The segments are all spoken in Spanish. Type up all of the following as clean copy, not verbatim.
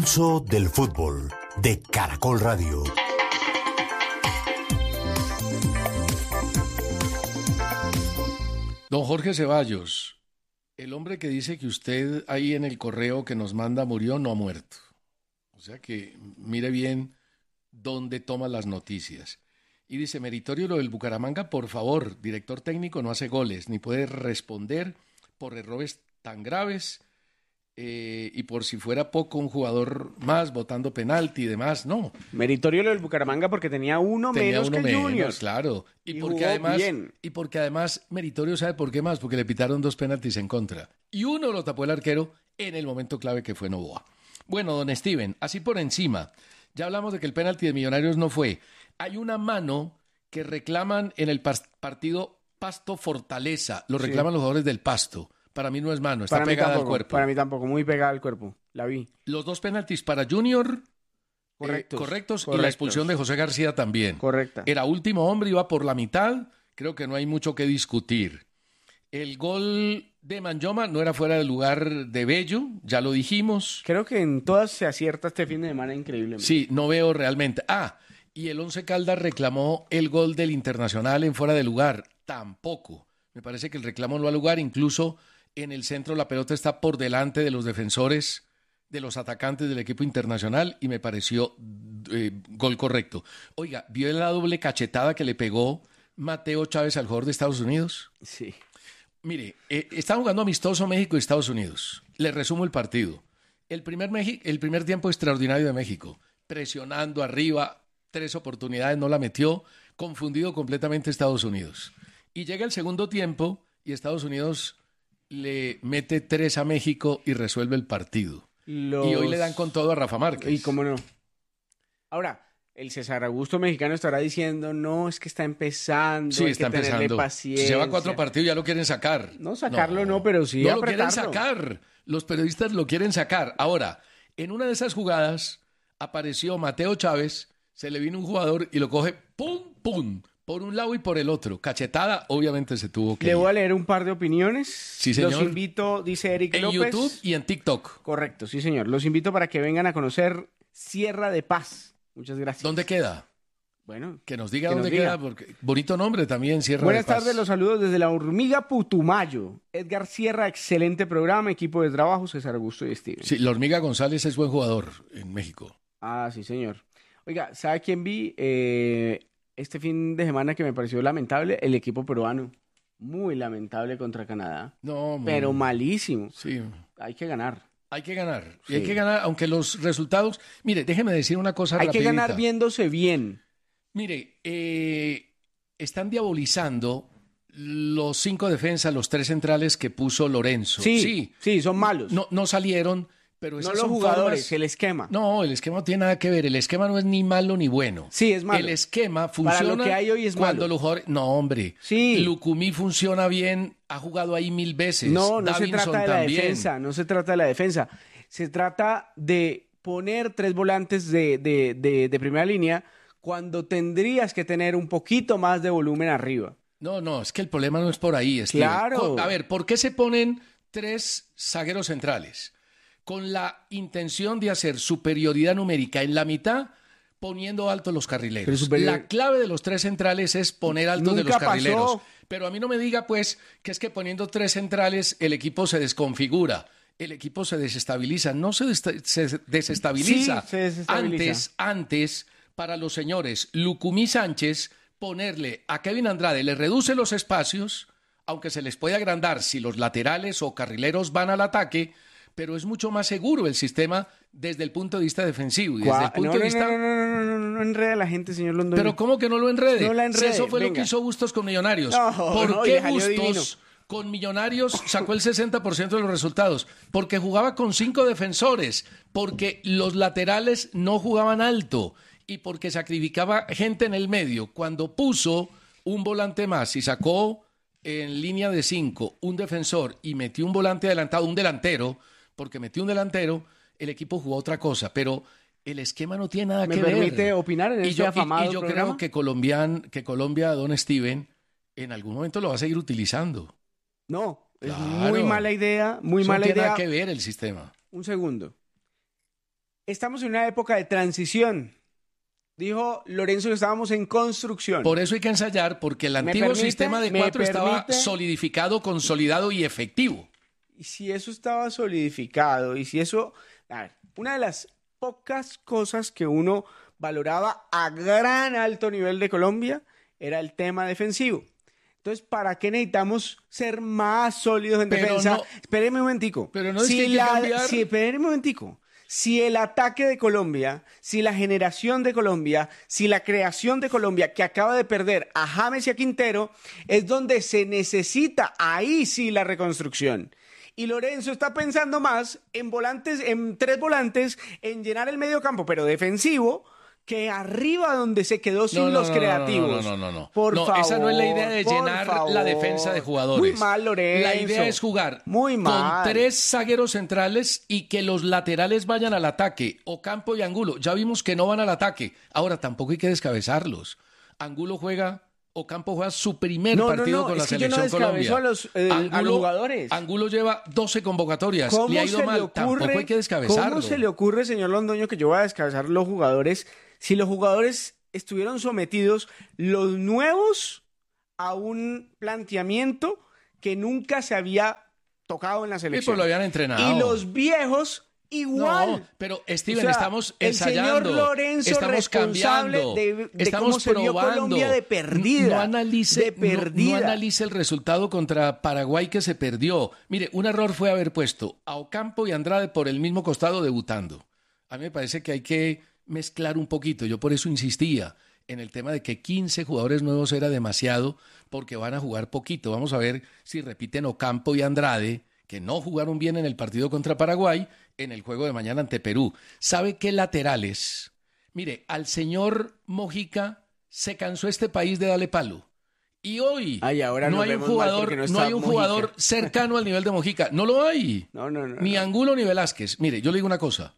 Pulso del fútbol de Caracol Radio. Don Jorge Ceballos, el hombre que dice que usted ahí en el correo que nos manda murió, no ha muerto. O sea que mire bien dónde toma las noticias. Y dice, meritorio lo del Bucaramanga, por favor, director técnico no hace goles, ni puede responder por errores tan graves. Y por si fuera poco, un jugador más votando penalti y demás, no. Meritorio lo del Bucaramanga porque tenía uno menos que el Junior. Claro. Y porque además, meritorio, ¿sabe por qué más? Porque le pitaron 2 penaltis en contra. Y uno lo tapó el arquero en el momento clave que fue Novoa. Bueno, don Steven, así por encima, ya hablamos de que el penalti de Millonarios no fue. Hay una mano que reclaman en el partido Pasto Fortaleza, lo reclaman los jugadores del Pasto. Para mí no es mano, está pegada al cuerpo. Para mí tampoco, muy pegada al cuerpo, la vi. Los 2 penaltis para Junior, correctos, y la expulsión de José García también. Correcta. Era último hombre, iba por la mitad, creo que no hay mucho que discutir. El gol de Manyoma no era fuera del lugar de Bello, ya lo dijimos. Creo que en todas se acierta este fin de semana increíblemente. Sí, no veo realmente. Y el Once Caldas reclamó el gol del Internacional en fuera de lugar, tampoco. Me parece que el reclamo no ha lugar, incluso en el centro la pelota está por delante de los defensores, de los atacantes del equipo internacional y me pareció gol correcto. Oiga, ¿vio la doble cachetada que le pegó Mateo Chávez al jugador de Estados Unidos? Sí. Mire, está jugando amistoso México y Estados Unidos. Le resumo el partido. El primer tiempo extraordinario de México, presionando arriba, 3 oportunidades, no la metió, confundido completamente Estados Unidos. Y llega el segundo tiempo y Estados Unidos le mete 3 a México y resuelve el partido. Y hoy le dan con todo a Rafa Márquez. Y cómo no. Ahora, el César Augusto mexicano estará diciendo, no, es que está empezando, sí, hay está que tenerle empezando. paciencia. Se lleva 4 partidos, ya lo quieren sacar. No sacarlo, no, pero sí no apretarlo. Lo quieren sacar. Los periodistas lo quieren sacar. Ahora, en una de esas jugadas apareció Mateo Chávez, se le vino un jugador y lo coge, ¡pum, pum! Por un lado y por el otro. Cachetada, obviamente se tuvo que Le voy ir. a leer un par de opiniones. Sí, señor. Los invito, dice Eric López. En YouTube y en TikTok. Correcto, sí, señor. Los invito para que vengan a conocer Sierra de Paz. Muchas gracias. ¿Dónde queda? Bueno, que nos diga dónde queda, porque bonito nombre también, Sierra Buenas de Paz. tardes, los saludos desde la Hormiga Putumayo. Edgar Sierra, excelente programa, equipo de trabajo, César Augusto y Steven. Sí, la Hormiga González es buen jugador en México. Ah, sí, señor. Oiga, ¿sabe quién vi este fin de semana que me pareció lamentable? El equipo peruano. Muy lamentable contra Canadá. No, pero malísimo. Sí. Hay que ganar. Hay que ganar. Sí. Y hay que ganar, aunque los resultados... Mire, déjeme decir una cosa Hay rapidita. que ganar viéndose bien. Mire, están diabolizando los 5 defensas, los 3 centrales que puso Lorenzo. Sí, son malos. No salieron, pero esas no los son jugadores, formas... el esquema. No, el esquema no tiene nada que ver. El esquema no es ni malo ni bueno. Sí, es malo. El esquema funciona para lo que hay hoy es cuando malo. los jugadores... No, hombre. Sí. Lucumí funciona bien, ha jugado ahí 1000 veces. No Davinson se trata de la también. defensa, no se trata de la defensa. Se trata de poner 3 volantes de primera línea cuando tendrías que tener un poquito más de volumen arriba. No, es que el problema no es por ahí, Steven. Claro. A ver, ¿por qué se ponen 3 zagueros centrales? Con la intención de hacer superioridad numérica en la mitad, poniendo alto los carrileros. La clave de los 3 centrales es poner altos de los carrileros. Pasó. Pero a mí no me diga, pues, que es que poniendo 3 centrales el equipo se desconfigura. El equipo se desestabiliza. No se desestabiliza. Sí, se desestabiliza. Antes, para los señores Lucumí Sánchez, ponerle a Kevin Andrade, le reduce los espacios, aunque se les puede agrandar si los laterales o carrileros van al ataque, pero es mucho más seguro el sistema desde el punto de vista defensivo. Y desde el punto de vista... No enrede a la gente, señor Londoño. Pero ¿cómo que no lo enrede? No la enrede. Si eso fue venga. lo que hizo Bustos con Millonarios. No, ¿Por qué salió divino. Bustos con Millonarios sacó el 60% de los resultados? Porque jugaba con 5 defensores, porque los laterales no jugaban alto y porque sacrificaba gente en el medio. Cuando puso un volante más y sacó en línea de 5 un defensor y metió un volante adelantado, un delantero, porque metió un delantero, el equipo jugó otra cosa, pero el esquema no tiene nada que ver. ¿Me permite opinar en este afamado y yo programa? creo que Colombia, don Steven, en algún momento lo va a seguir utilizando. No, es Claro. muy mala idea, muy Eso mala no tiene idea. nada que ver el sistema. Un segundo. Estamos en una época de transición. Dijo Lorenzo que estábamos en construcción. Por eso hay que ensayar, porque el antiguo sistema de 4 estaba solidificado, consolidado y efectivo. Y si eso estaba solidificado, y si eso... A ver, una de las pocas cosas que uno valoraba a gran alto nivel de Colombia era el tema defensivo. Entonces, ¿para qué necesitamos ser más sólidos en defensa? No, espéreme un momentico. Pero no es que hay que cambiar... espéreme un momentico. Si el ataque de Colombia, si la generación de Colombia, si la creación de Colombia, que acaba de perder a James y a Quintero, es donde se necesita, ahí sí, la reconstrucción. Y Lorenzo está pensando más en volantes, en 3 volantes, en llenar el medio campo, pero defensivo, que arriba donde se quedó sin los creativos. No. Por favor, esa no es la idea de llenar la defensa de jugadores. Muy mal, Lorenzo. La idea es jugar muy mal, con 3 zagueros centrales y que los laterales vayan al ataque. Ocampo y Angulo. Ya vimos que no van al ataque. Ahora, tampoco hay que descabezarlos. Angulo juega... Ocampo juega su primer partido con la selección Colombia. A los jugadores. Angulo lleva 12 convocatorias. Le ha ido mal. Tampoco hay que descabezarlo. ¿Cómo se le ocurre, señor Londoño, que yo voy a descabezar los jugadores si los jugadores estuvieron sometidos, los nuevos, a un planteamiento que nunca se había tocado en la selección? Y pues lo habían entrenado. Y los viejos... Igual. No, pero Steven, estamos ensayando, el señor Lorenzo estamos cambiando, de estamos cómo se vio probando. Colombia de perdida. No analice el resultado contra Paraguay que se perdió. Mire, un error fue haber puesto a Ocampo y Andrade por el mismo costado debutando. A mí me parece que hay que mezclar un poquito. Yo por eso insistía en el tema de que 15 jugadores nuevos era demasiado porque van a jugar poquito. Vamos a ver si repiten Ocampo y Andrade, que no jugaron bien en el partido contra Paraguay, en el juego de mañana ante Perú. ¿Sabe qué laterales? Mire, al señor Mojica se cansó este país de darle palo. Y hoy ahora no hay un jugador cercano al nivel de Mojica. No lo hay. Ni Angulo ni Velázquez. Mire, yo le digo una cosa.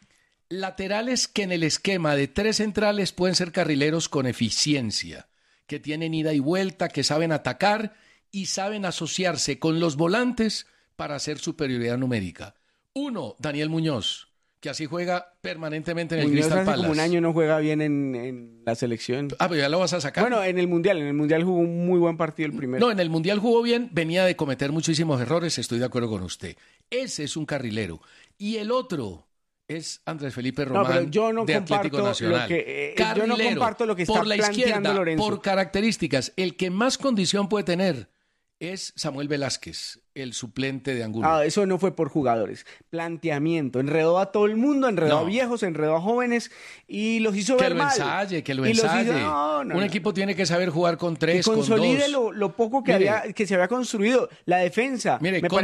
Laterales que en el esquema de 3 centrales pueden ser carrileros con eficiencia, que tienen ida y vuelta, que saben atacar y saben asociarse con los volantes para hacer superioridad numérica. 1, Daniel Muñoz, que así juega permanentemente en el Crystal Palace. Como un año no juega bien en la selección. Pero ya lo vas a sacar. Bueno, en el Mundial jugó un muy buen partido el primero. No, en el Mundial jugó bien, venía de cometer muchísimos errores, estoy de acuerdo con usted. Ese es un carrilero. Y el otro es Andrés Felipe Román, de Atlético Nacional. Yo no comparto lo que está por la planteando izquierda, Lorenzo. Por características, el que más condición puede tener es Samuel Velázquez, el suplente de Angulo. Eso no fue por jugadores. Planteamiento. Enredó a todo el mundo, enredó a viejos, enredó a jóvenes y los hizo ver mal. Que lo ensaye. Un equipo tiene que saber jugar con 3, con 2. Consolide lo poco que se había construido. La defensa.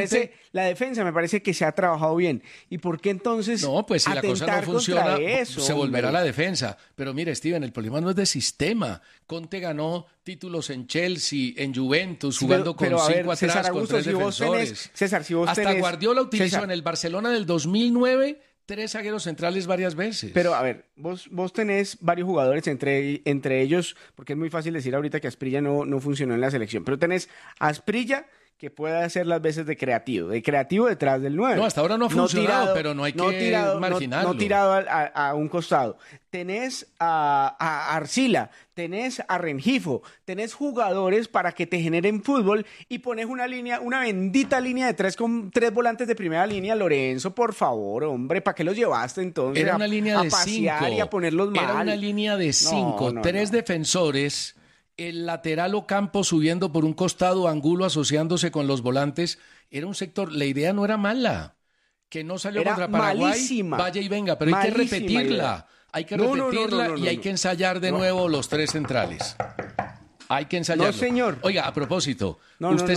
La defensa me parece que se ha trabajado bien. ¿Y por qué entonces No, pues si la cosa no funciona, se volverá a la defensa. Pero mire, Steven, el problema no es de sistema. Conte ganó títulos en Chelsea, en Juventus, jugando con 5 atrás, con 3 defensores. Si vos Hasta tenés, Guardiola utilizó en el Barcelona del 2009 3 zagueros centrales varias veces. Pero a ver, vos tenés varios jugadores, entre ellos, porque es muy fácil decir ahorita que Asprilla no funcionó en la selección, pero tenés a Asprilla, que puede hacer las veces de creativo detrás del 9. No, hasta ahora no ha funcionado, pero no hay que marginarlo. No tirado a un costado. Tenés a Arcila, tenés a Rengifo, tenés jugadores para que te generen fútbol y pones una bendita línea de 3 con 3 volantes de primera línea. Lorenzo, por favor, hombre, ¿para qué los llevaste entonces? Era una línea de 5 y a ponerlos mal. Era una línea de 5, 3 defensores. El lateral Ocampo subiendo por un costado, Angulo asociándose con los volantes. Era un sector, la idea no era mala. Que no salió contra Paraguay, malísima, vaya y venga, pero hay que repetirla. Idea. Hay que repetirla y hay que ensayar de nuevo los 3 centrales. Hay que ensayarlo. No, señor. Oiga, a propósito, ¿usted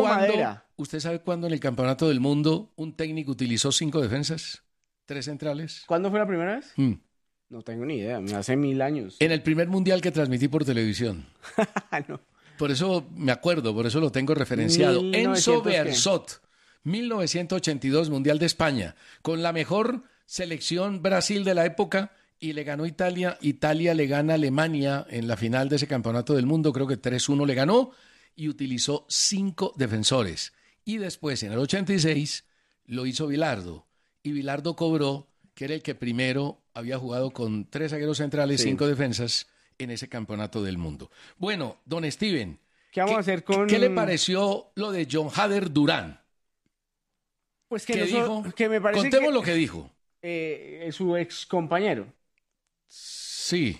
sabe cuándo en el Campeonato del Mundo un técnico utilizó 5 defensas? 3 centrales. ¿Cuándo fue la primera vez? No tengo ni idea, hace 1000 años. En el primer mundial que transmití por televisión. No. Por eso me acuerdo, por eso lo tengo referenciado. Enzo Bearzot, 1982, Mundial de España, con la mejor selección Brasil de la época, y le ganó Italia. Italia le gana a Alemania en la final de ese campeonato del mundo, creo que 3-1 le ganó, y utilizó 5 defensores. Y después, en el 86, lo hizo Bilardo, y Bilardo cobró que era el que primero había jugado con 3 zagueros centrales, 5 defensas en ese campeonato del mundo. Bueno, don Steven, ¿qué vamos a hacer con...? ¿Qué le pareció lo de John Hader Durán? Pues ¿Qué dijo? Que me parece Contemos lo que dijo. Su ex compañero. Sí.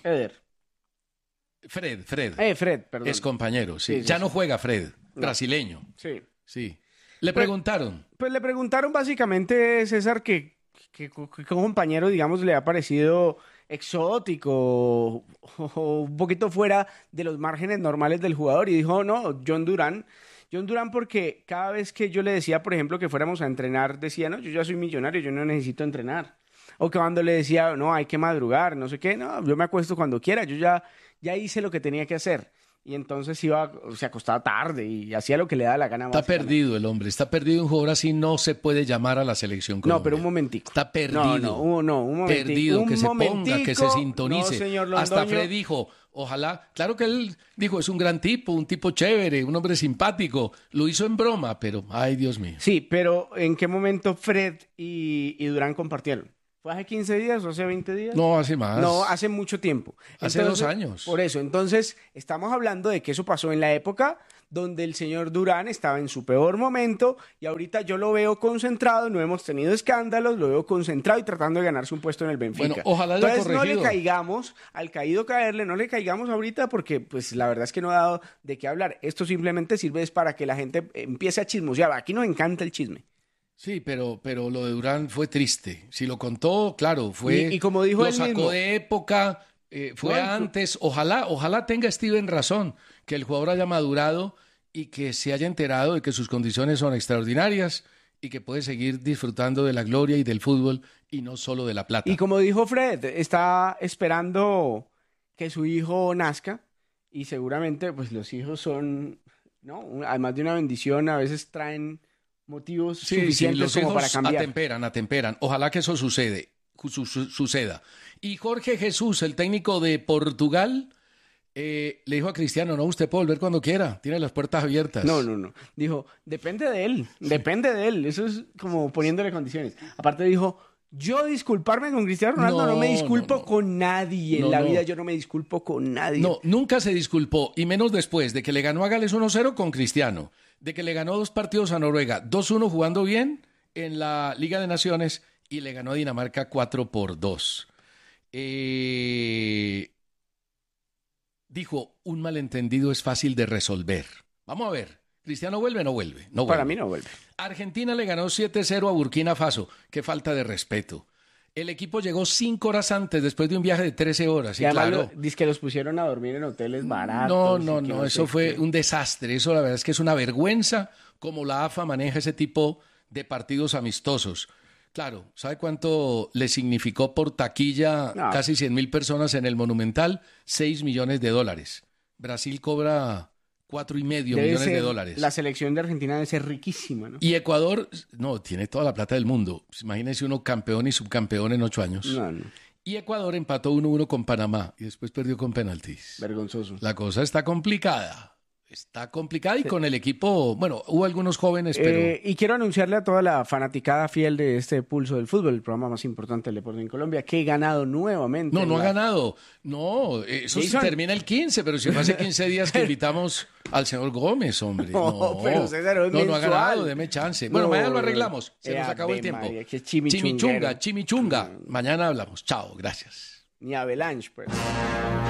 Fred. Fred, perdón. Es compañero, sí. Ya no juega Fred, brasileño. Sí. Le preguntaron. Pues le preguntaron básicamente, César, que compañero, digamos, le ha parecido exótico o un poquito fuera de los márgenes normales del jugador. Y dijo, no, John Durán, porque cada vez que yo le decía, por ejemplo, que fuéramos a entrenar, decía, no, yo ya soy millonario, yo no necesito entrenar. O que cuando le decía, no, hay que madrugar, no sé qué, no, yo me acuesto cuando quiera, yo ya hice lo que tenía que hacer. Y entonces se acostaba tarde y hacía lo que le daba la gana. Está perdido el hombre, está perdido. Un jugador así no se puede llamar a la selección colombiana. No, pero un momentico. Está perdido. No, un momentico. Perdido, que se ponga, que se sintonice. No, señor Londoño. Hasta Fred dijo, ojalá, claro que él dijo, es un gran tipo, un tipo chévere, un hombre simpático. Lo hizo en broma, pero, ay, Dios mío. Sí, pero ¿en qué momento Fred y Durán compartieron? ¿Fue hace 15 días o hace 20 días? No, hace más. No, hace mucho tiempo. Hace 2 años. Por eso, entonces, estamos hablando de que eso pasó en la época donde el señor Durán estaba en su peor momento y ahorita yo lo veo concentrado, no hemos tenido escándalos, lo veo concentrado y tratando de ganarse un puesto en el Benfica. Bueno, ojalá haya corregido. No le caigamos, al caído caerle, no le caigamos ahorita porque pues la verdad es que no ha dado de qué hablar. Esto simplemente sirve para que la gente empiece a chismosear. Aquí nos encanta el chisme. Sí, pero lo de Durán fue triste. Si lo contó, claro, fue... Y como dijo él mismo, lo sacó de época, fue antes. Ojalá tenga Steven razón, que el jugador haya madurado y que se haya enterado de que sus condiciones son extraordinarias y que puede seguir disfrutando de la gloria y del fútbol y no solo de la plata. Y como dijo Fred, está esperando que su hijo nazca y seguramente pues los hijos son, ¿no? Además de una bendición, a veces traen motivos suficientes como para cambiar. Atemperan. Ojalá que eso suceda. Y Jorge Jesús, el técnico de Portugal, le dijo a Cristiano, no, usted puede volver cuando quiera, tiene las puertas abiertas. No. Dijo, depende de él. Eso es como poniéndole condiciones. Aparte dijo, yo disculparme con Cristiano Ronaldo no me disculpo con nadie en la vida, yo no me disculpo con nadie. No, nunca se disculpó, y menos después de que le ganó a Gales 1-0 con Cristiano, de que le ganó 2 partidos a Noruega, 2-1 jugando bien en la Liga de Naciones y le ganó a Dinamarca 4-2. Dijo, un malentendido es fácil de resolver. Vamos a ver, ¿Cristiano vuelve o no vuelve? No vuelve. Para mí no vuelve. Argentina le ganó 7-0 a Burkina Faso. Qué falta de respeto. El equipo llegó 5 horas antes, después de un viaje de 13 horas. Y claro. Dice que los pusieron a dormir en hoteles baratos. No, eso fue un desastre. Eso la verdad es que es una vergüenza cómo la AFA maneja ese tipo de partidos amistosos. Claro, ¿sabe cuánto le significó por taquilla casi 100,000 personas en el Monumental? $6 millones. Brasil cobra 4,5 millones de dólares. La selección de Argentina debe ser riquísima, ¿no? Y Ecuador, no, tiene toda la plata del mundo. Pues imagínense uno campeón y subcampeón en 8 años. No. Y Ecuador empató 1-1 con Panamá y después perdió con penaltis. Vergonzoso. La cosa está complicada. Y con el equipo, bueno, hubo algunos jóvenes, pero... Y quiero anunciarle a toda la fanaticada fiel de este Pulso del Fútbol, el programa más importante del deporte en Colombia, que he ganado nuevamente. No ha ganado. No, eso se termina el 15, pero si fue hace 15 días que invitamos al señor Gómez, hombre. Pero César, no ha ganado, deme chance. Bueno, mañana lo arreglamos. Se nos acabó el tiempo. María, chimichunga. Mañana hablamos. Chao, gracias. Ni Avalanche, pues.